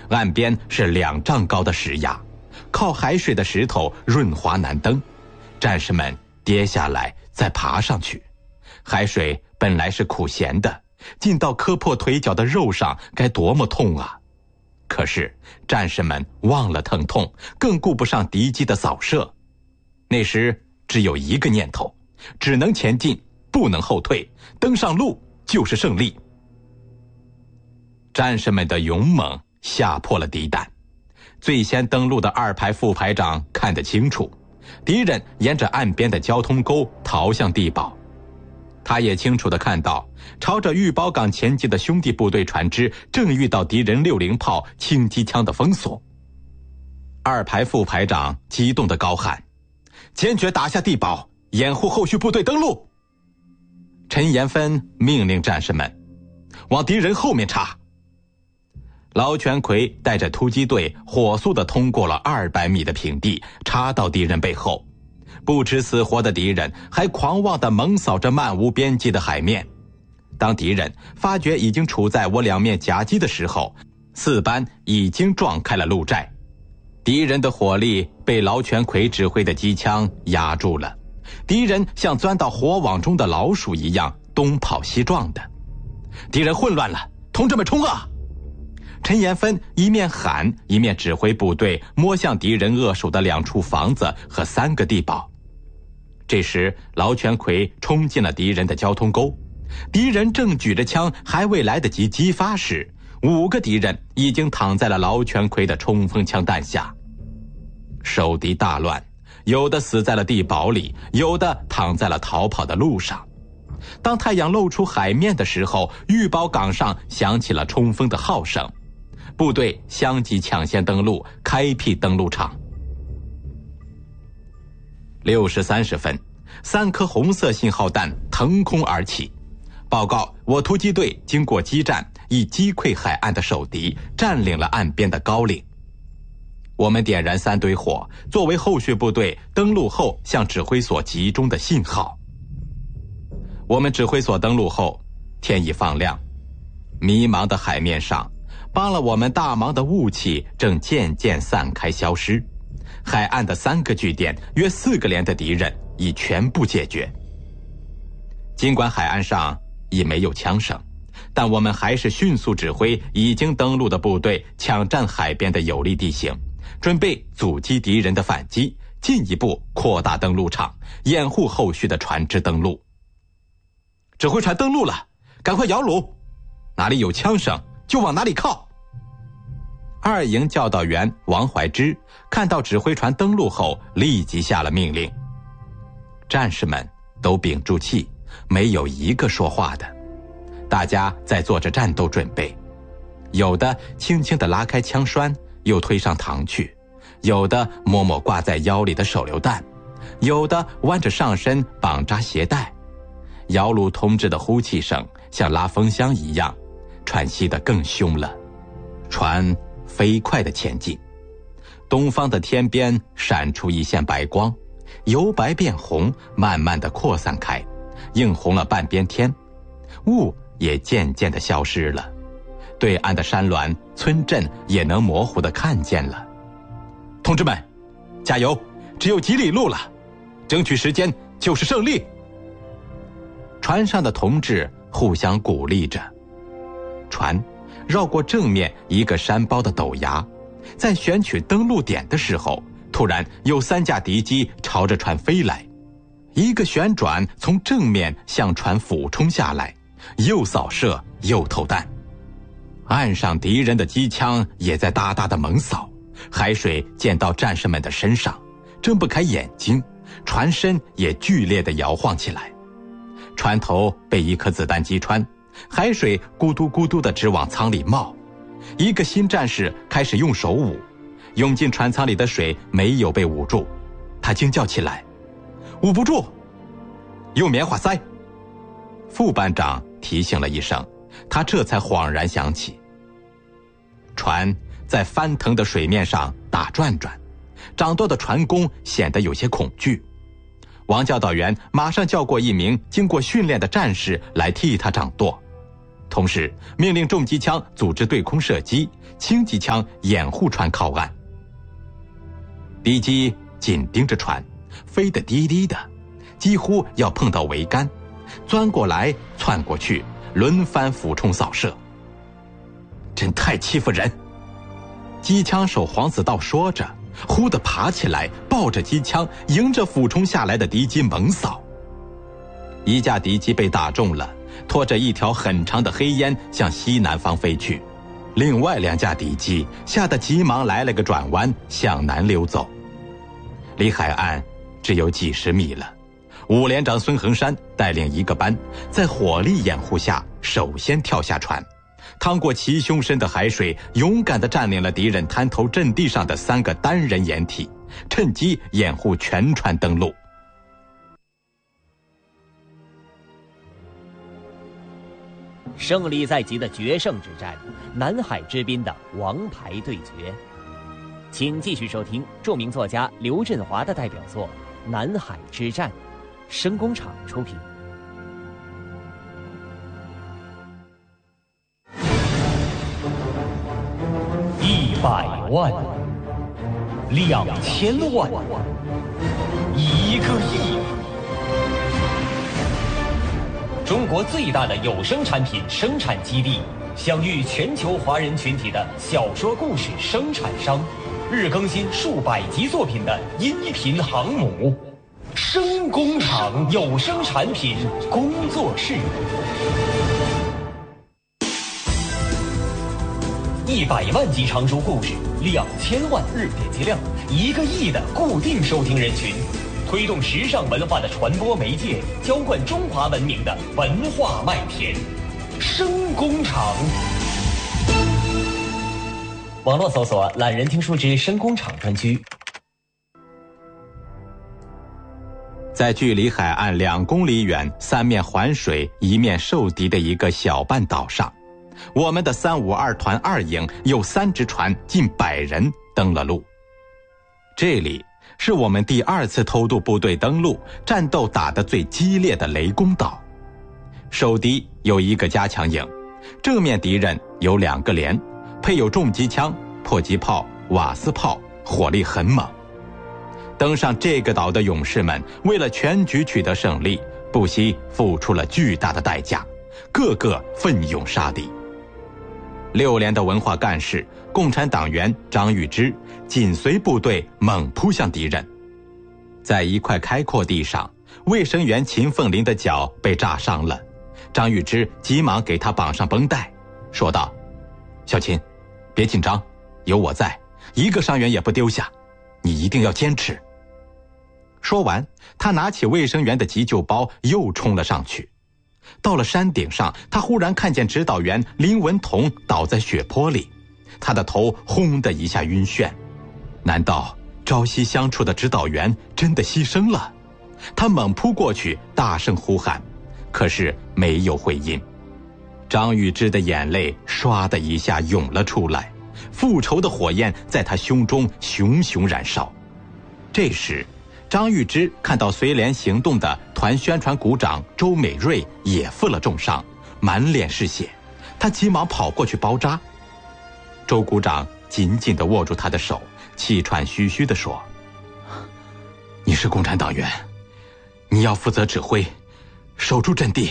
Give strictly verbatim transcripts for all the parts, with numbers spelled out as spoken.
岸边是两丈高的石崖，靠海水的石头润滑难登，战士们跌下来再爬上去。海水本来是苦咸的，进到磕破腿脚的肉上，该多么痛啊！可是战士们忘了疼痛，更顾不上敌机的扫射。那时只有一个念头，只能前进，不能后退，登上路就是胜利。战士们的勇猛吓破了敌胆。最先登陆的二排副排长看得清楚，敌人沿着岸边的交通沟逃向地堡。他也清楚地看到，朝着玉宝港前进的兄弟部队船只正遇到敌人六零炮、轻机枪的封锁。二排副排长激动地高喊：“坚决打下地堡，掩护后续部队登陆！”陈延芬命令战士们往敌人后面插。劳全奎带着突击队火速地通过了二百米的平地，插到敌人背后。不知死活的敌人还狂妄地猛扫着漫无边际的海面。当敌人发觉已经处在我两面夹击的时候，四班已经撞开了路寨。敌人的火力被劳全奎指挥的机枪压住了，敌人像钻到火网中的老鼠一样东跑西撞的。敌人混乱了，同志们冲啊！陈延芬一面喊，一面指挥部队摸向敌人扼守的两处房子和三个地堡。这时劳全奎冲进了敌人的交通沟，敌人正举着枪，还未来得及击发时，五个敌人已经躺在了劳全奎的冲锋枪弹下。守敌大乱，有的死在了地堡里，有的躺在了逃跑的路上。当太阳露出海面的时候，玉宝港上响起了冲锋的号声，部队相继抢先登陆，开辟登陆场。六时三十分，三颗红色信号弹腾空而起，报告我突击队经过激战，以击溃海岸的守敌，占领了岸边的高岭。我们点燃三堆火，作为后续部队登陆后向指挥所集中的信号。我们指挥所登陆后，天已放亮，迷茫的海面上，帮了我们大忙的雾气正渐渐散开消失。海岸的三个据点，约四个连的敌人已全部解决。尽管海岸上已没有枪声，但我们还是迅速指挥已经登陆的部队抢占海边的有利地形，准备阻击敌人的反击，进一步扩大登陆场，掩护后续的船只登陆。指挥船登陆了，赶快摇橹，哪里有枪声就往哪里靠。二营教导员王怀之看到指挥船登陆后，立即下了命令。战士们都屏住气，没有一个说话的，大家在做着战斗准备。有的轻轻地拉开枪栓，又推上膛去；有的摸摸挂在腰里的手榴弹；有的弯着上身绑扎鞋带。摇橹同志的呼气声像拉风箱一样，喘息得更凶了。船飞快地前进，东方的天边闪出一线白光，由白变红，慢慢地扩散开，映红了半边天，雾也渐渐地消失了，对岸的山峦、村镇也能模糊地看见了。同志们，加油！只有几里路了，争取时间就是胜利。船上的同志互相鼓励着。船绕过正面一个山包的陡崖，在选取登陆点的时候，突然有三架敌机朝着船飞来，一个旋转从正面向船俯冲下来，又扫射又投弹。岸上敌人的机枪也在大大的猛扫，海水溅到战士们的身上，睁不开眼睛，船身也剧烈地摇晃起来。船头被一颗子弹击穿，海水咕嘟咕嘟地直往舱里冒。一个新战士开始用手捂，涌进船舱里的水没有被捂住，他惊叫起来：“捂不住！”用棉花塞。副班长提醒了一声，他这才恍然想起。船在翻腾的水面上打转转，掌舵的船工显得有些恐惧。王教导员马上叫过一名经过训练的战士来替他掌舵。 同时命令重机枪组织对空射击，轻机枪掩护船靠岸。敌机紧盯着船，飞得低低的，几乎要碰到桅杆，钻过来窜过去，轮番俯冲扫射。真太欺负人！机枪手黄子道说着，忽地爬起来，抱着机枪，迎着俯冲下来的敌机猛扫。一架敌机被打中了，拖着一条很长的黑烟向西南方飞去，另外两架敌机吓得急忙来了个转弯，向南溜走。离海岸只有几十米了，五连长孙恒山带领一个班，在火力掩护下首先跳下船，趟过齐胸深的海水，勇敢地占领了敌人滩头阵地上的三个单人掩体，趁机掩护全船登陆。 胜利在即的决胜之战，南海之滨的王牌对决。请继续收听著名作家刘振华的代表作《南海之战》，声工厂出品。 一百万，两千万，一个亿。中国最大的有声产品生产基地，享誉全球华人群体的小说故事生产商，日更新数百集作品的音频航母，声工厂有声产品工作室。一百万集长书故事，两千万日点击量，一个亿的固定收听人群，推动时尚文化的传播媒介，浇灌中华文明的文化麦田。声工厂。网络搜索“懒人听书之声工厂”专区。 在距离海岸两公里远、三面环水、一面受敌的一个小半岛上，我们的三五二团二营有三只船，近百人登了陆。这里是我们第二次偷渡部队登陆，战斗打得最激烈的雷公岛。守敌有一个加强营，正面敌人有两个连，配有重机枪、迫击炮、瓦斯炮，火力很猛。登上这个岛的勇士们为了全局取得胜利，不惜付出了巨大的代价，个个奋勇杀敌。六连的文化干事共产党员张玉芝紧随部队猛扑向敌人。在一块开阔地上，卫生员秦凤林的脚被炸伤了，张玉芝急忙给他绑上绷带，说道：小秦，别紧张，有我在，一个伤员也不丢下，你一定要坚持。说完，他拿起卫生员的急救包又冲了上去。到了山顶上，他忽然看见指导员林文彤倒在血泊里，他的头轰的一下晕眩。难道朝夕相处的指导员真的牺牲了？他猛扑过去，大声呼喊，可是没有回音。张玉芝的眼泪唰的一下涌了出来，复仇的火焰在他胸中熊熊燃烧。这时张玉芝看到随连行动的团宣传股长周美瑞也负了重伤，满脸是血，他急忙跑过去包扎。周股长紧紧地握住他的手，气喘吁吁地说：你是共产党员，你要负责指挥，守住阵地。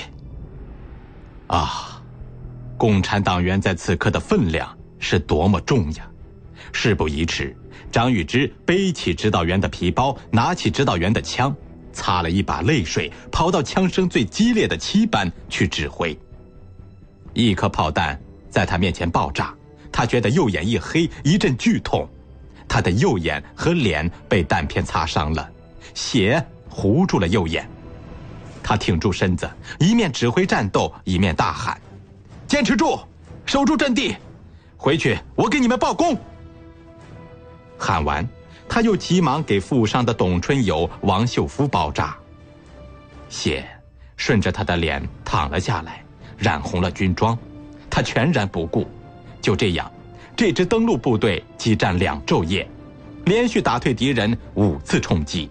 啊，共产党员在此刻的分量是多么重呀！事不宜迟，张玉芝背起指导员的皮包，拿起指导员的枪，擦了一把泪水，跑到枪声最激烈的七班去指挥。一颗炮弹在他面前爆炸，他觉得右眼一黑，一阵剧痛，他的右眼和脸被弹片擦伤了，血糊住了右眼。他挺住身子，一面指挥战斗，一面大喊：坚持住，守住阵地，回去我给你们报功。喊完，他又急忙给负伤的董春友、王秀夫包扎，血顺着他的脸淌了下来，染红了军装，他全然不顾。就这样，这支登陆部队激战两昼夜，连续打退敌人五次冲击。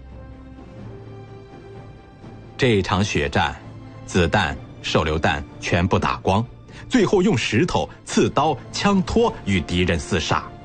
这场血战，子弹、手榴弹全部打光， 最后用石头、刺刀、枪托与敌人厮杀。